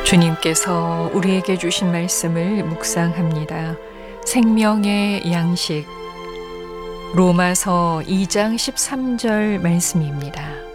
주님께서 우리에게 주신 말씀을 묵상합니다. 생명의 양식, 로마서 2장 13절 말씀입니다.